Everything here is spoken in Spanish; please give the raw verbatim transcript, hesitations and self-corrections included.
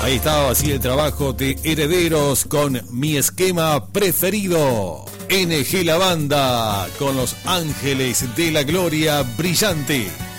Ahí estaba así el trabajo de Herederos con Mi Esquema Preferido. N G La Banda con Los Ángeles de la Gloria Brillante.